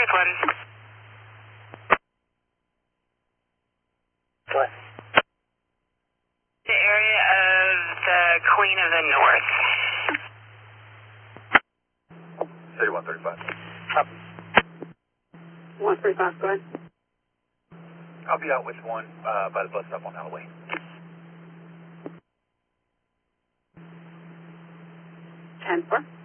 one. What? The area of the Queen of the North. City 135. Up. 135, go ahead. I'll be out with one by the bus stop on Halloween. 10-4.